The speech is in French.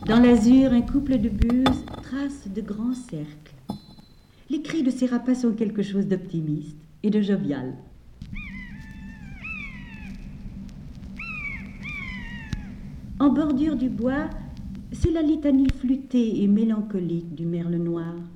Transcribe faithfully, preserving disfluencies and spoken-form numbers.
Dans l'azur, un couple de buses trace de grands cercles. Les cris de ces rapaces ont quelque chose d'optimiste et de jovial. En bordure du bois, c'est la litanie flûtée et mélancolique du merle noir.